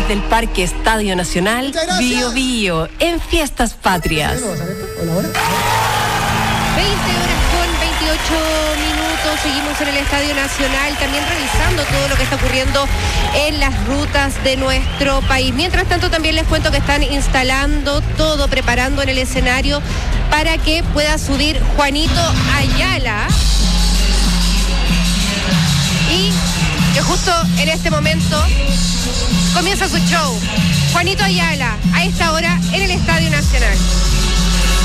desde el Parque Estadio Nacional, Bío Bío, en Fiestas Patrias. 20 horas con 28 minutos, seguimos en el Estadio Nacional, también revisando todo lo que está ocurriendo en las rutas de nuestro país. Mientras tanto, también les cuento que están instalando todo, preparando en el escenario para que pueda subir Juanito Ayala. Y que justo en este momento comienza su show. Juanito Ayala, a esta hora en el Estadio Nacional.